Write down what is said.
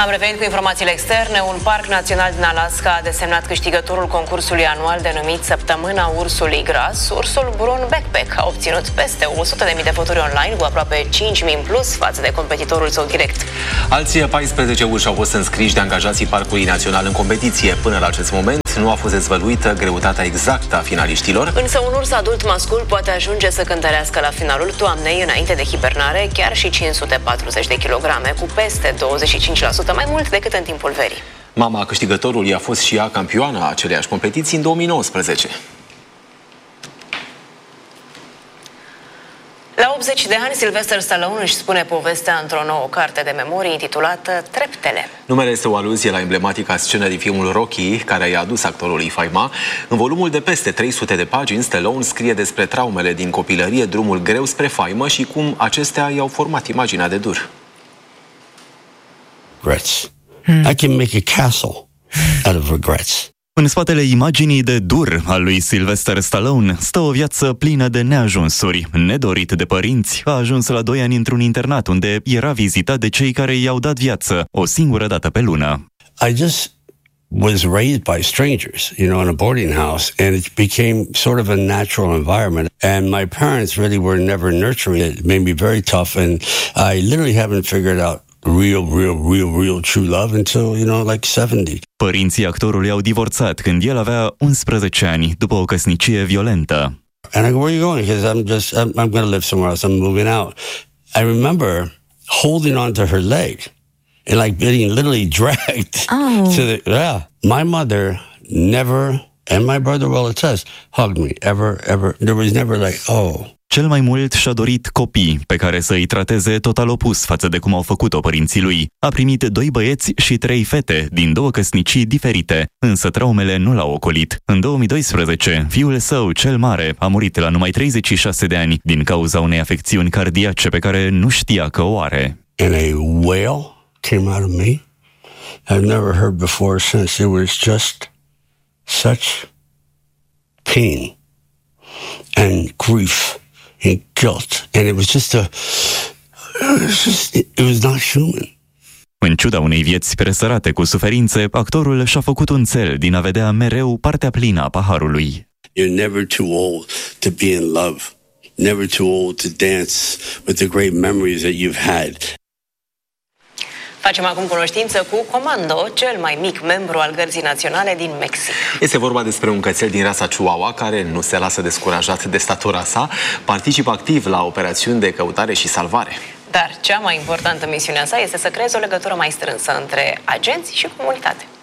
Am revenit cu informațiile externe. Un parc național din Alaska a desemnat câștigătorul concursului anual denumit Săptămâna Ursului Gras. Ursul brun Backpack a obținut peste 100.000 de voturi online, cu aproape 5.000 în plus față de competitorul său direct. Alții 14 urși au fost înscriși de angajații Parcului Național în competiție. Până la acest moment nu a fost dezvăluită greutatea exactă a finaliștilor. Însă un urs adult mascul poate ajunge să cântărească la finalul toamnei, înainte de hibernare, chiar și 540 de kilograme, cu peste 25% mai mult decât în timpul verii. Mama câștigătorului a fost și ea campioană a aceleiași competiții în 2019. La 80 de ani, Sylvester Stallone își spune povestea într-o nouă carte de memorii intitulată Treptele. Numele este o aluzie la emblematica scenă din filmul Rocky, care i-a adus actorului faima. În volumul de peste 300 de pagini, Stallone scrie despre traumele din copilărie, drumul greu spre faimă și cum acestea i-au format imaginea de dur. Regrets. I can make a castle out of regrets. În spatele imaginii de dur al lui Sylvester Stallone stă o viață plină de neajunsuri. Nedorit de părinți, a ajuns la 2 ani într-un internat unde era vizitat de cei care i-au dat viață o singură dată pe lună. I just was raised by strangers, in a boarding house, and it became sort of a natural environment. And my parents really were never nurturing. It made me very tough, and I literally haven't figured out real true love until, like 70. Părinții actorului au divorțat când el avea 11 ani, după o căsnicie violentă. And I go, where are you going? Because I'm going to live somewhere else. I'm moving out. I remember holding onto her leg and being literally dragged to the, my mother never, and my brother will attest, hugged me ever. There was never Cel mai mult și-a dorit copii pe care să îi trateze total opus față de cum au făcut-o părinții lui. A primit 2 băieți și 3 fete din 2 căsnicii diferite, însă traumele nu l-au ocolit. În 2012, fiul său, cel mare, a murit la numai 36 de ani din cauza unei afecțiuni cardiace pe care nu știa că o are. And a wail came out of me. I've never heard before since. It was just such pain and grief and guilt, and it was not human. În ciuda unei vieți presărate cu suferințe, actorul și-a făcut un cel din a vedea mereu partea plină a paharului. You're never too old to be in love, never too old to dance with the great memories that you've had. Facem acum cunoștință cu Comando, cel mai mic membru al Gărzii Naționale din Mexic. Este vorba despre un cățel din rasa Chihuahua care nu se lasă descurajat de statura sa, participă activ la operațiuni de căutare și salvare. Dar cea mai importantă misiune a sa este să creeze o legătură mai strânsă între agenți și comunitate.